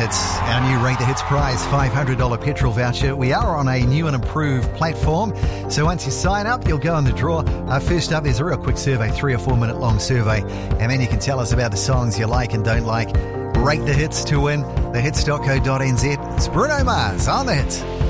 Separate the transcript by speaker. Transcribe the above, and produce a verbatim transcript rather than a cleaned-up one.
Speaker 1: Hits, our new Rate the Hits prize, five hundred dollars petrol voucher. We are on a new and improved platform, so once you sign up, you'll go in the draw. Uh, first up, there's a real quick survey, three or four minute long survey, and then you can tell us about the songs you like and don't like. Rate the Hits to win, the hits dot co dot n z. It's Bruno Mars on the Hits.